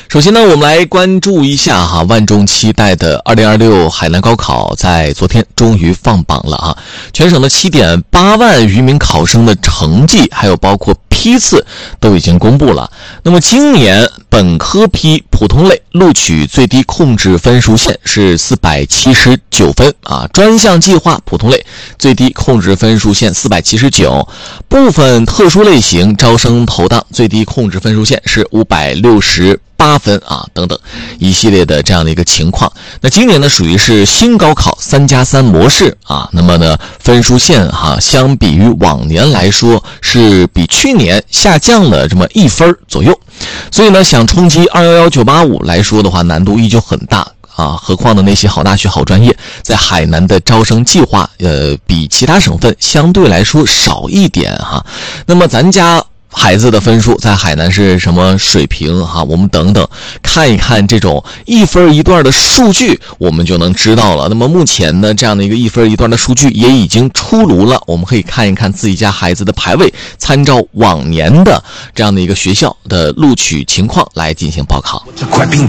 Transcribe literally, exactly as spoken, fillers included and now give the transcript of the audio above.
首先呢，我们来关注一下哈，万众期待的二零二六海南高考在昨天终于放榜了哈。全省的 七点八万余名考生的成绩，还有包括批次都已经公布了。那么今年本科批普通类录取最低控制分数线是四百七十九分啊，专项计划普通类最低控制分数线四百七十九，部分特殊类型招生投档最低控制分数线是五百六十八分啊，等等一系列的这样的一个情况。那今年呢属于是新高考三加三模式啊，那么呢分数线哈、啊，相比于往年来说是比去年下降了这么一分左右，所以呢想冲击二一一九八五来说的话，难度依旧很大啊，何况的那些好大学好专业在海南的招生计划呃比其他省份相对来说少一点哈。那么咱家孩子的分数在海南是什么水平哈？我们等等看一看这种一分一段的数据，我们就能知道了。那么目前呢，这样的一个一分一段的数据也已经出炉了，我们可以看一看自己家孩子的排位，参照往年的这样的一个学校的录取情况来进行报考。 这块病